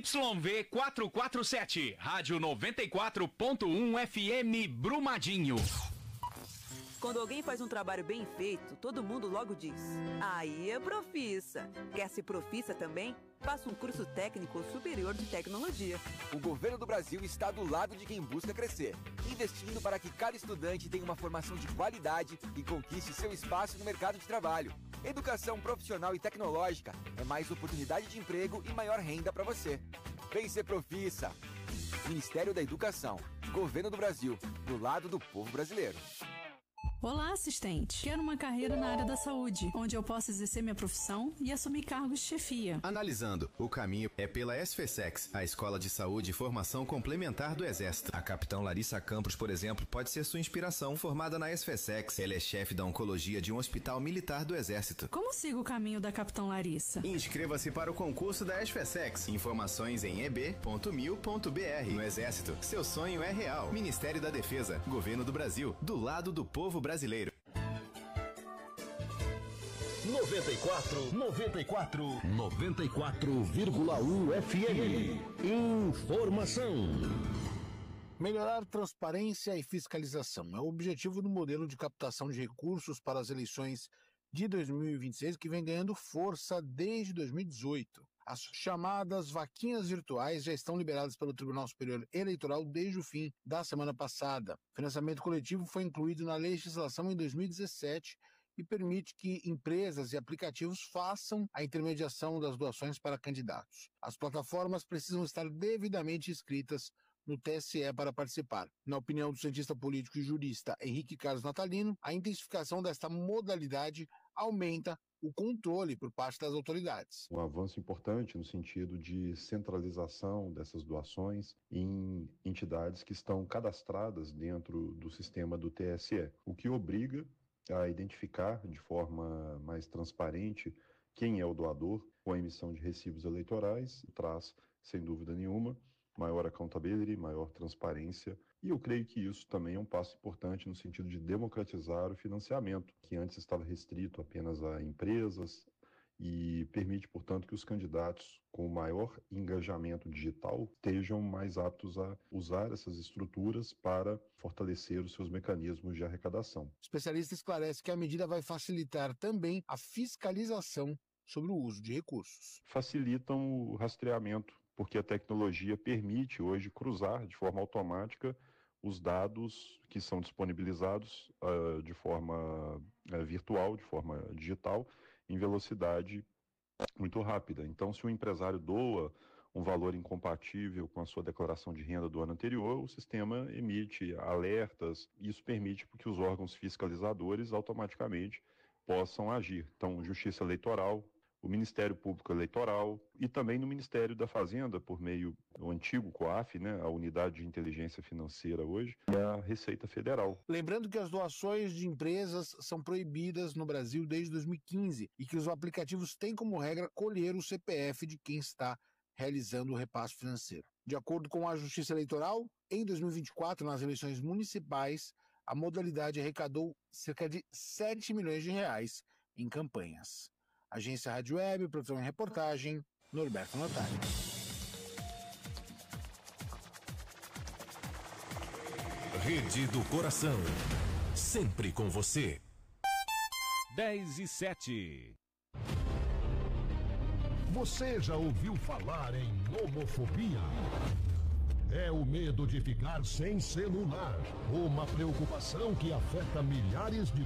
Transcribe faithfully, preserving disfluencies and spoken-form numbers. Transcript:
Y V quatrocentos e quarenta e sete, Rádio noventa e quatro ponto um F M Brumadinho. Quando alguém faz um trabalho bem feito, todo mundo logo diz: aí é profissa. Quer ser profissa também? Faça um curso técnico ou superior de tecnologia. O governo do Brasil está do lado de quem busca crescer, investindo para que cada estudante tenha uma formação de qualidade e conquiste seu espaço no mercado de trabalho. Educação profissional e tecnológica é mais oportunidade de emprego e maior renda para você. Vem ser profissa. Ministério da Educação, Governo do Brasil, do lado do povo brasileiro. Olá, assistente. Quero uma carreira na área da saúde, onde eu possa exercer minha profissão e assumir cargos de chefia. Analisando, o caminho é pela SFSEX, a Escola de Saúde e Formação Complementar do Exército. A capitão Larissa Campos, por exemplo, pode ser sua inspiração. Formada na SFSEX, ela é chefe da oncologia de um hospital militar do Exército. Como sigo o caminho da capitão Larissa? Inscreva-se para o concurso da SFSEX. Informações em e b ponto mil ponto b r. No Exército, seu sonho é real. Ministério da Defesa, Governo do Brasil, do lado do povo brasileiro. Brasileiro. noventa e quatro, noventa e quatro, noventa e quatro vírgula um F M. Informação. Melhorar transparência e fiscalização é o objetivo do modelo de captação de recursos para as eleições de dois mil e vinte e seis, que vem ganhando força desde dois mil e dezoito. As chamadas vaquinhas virtuais já estão liberadas pelo Tribunal Superior Eleitoral desde o fim da semana passada. O financiamento coletivo foi incluído na legislação em dois mil e dezessete e permite que empresas e aplicativos façam a intermediação das doações para candidatos. As plataformas precisam estar devidamente inscritas no T S E para participar. Na opinião do cientista político e jurista Henrique Carlos Natalino, a intensificação desta modalidade aumenta o controle por parte das autoridades. Um avanço importante no sentido de centralização dessas doações em entidades que estão cadastradas dentro do sistema do T S E, o que obriga a identificar de forma mais transparente quem é o doador, com a emissão de recibos eleitorais, traz, sem dúvida nenhuma, maior accountability, maior transparência, e eu creio que isso também é um passo importante no sentido de democratizar o financiamento, que antes estava restrito apenas a empresas, e permite, portanto, que os candidatos com maior engajamento digital estejam mais aptos a usar essas estruturas para fortalecer os seus mecanismos de arrecadação. O especialista esclarece que a medida vai facilitar também a fiscalização sobre o uso de recursos. Facilitam o rastreamento, porque a tecnologia permite hoje cruzar de forma automática os dados que são disponibilizados uh, de forma uh, virtual, de forma digital, em velocidade muito rápida. Então, se o empresário doa um valor incompatível com a sua declaração de renda do ano anterior, o sistema emite alertas, e isso permite que os órgãos fiscalizadores automaticamente possam agir. Então, Justiça Eleitoral, o Ministério Público Eleitoral e também no Ministério da Fazenda, por meio do antigo COAF, né, a Unidade de Inteligência Financeira hoje, e a Receita Federal. Lembrando que as doações de empresas são proibidas no Brasil desde dois mil e quinze e que os aplicativos têm como regra colher o C P F de quem está realizando o repasse financeiro. De acordo com a Justiça Eleitoral, em dois mil e vinte e quatro, nas eleições municipais, a modalidade arrecadou cerca de sete milhões de reais em campanhas. Agência Rádio Web, produção e reportagem, Norberto Notari. Rede do Coração, sempre com você. dez e sete. Você já ouviu falar em homofobia? É o medo de ficar sem celular, uma preocupação que afeta milhares de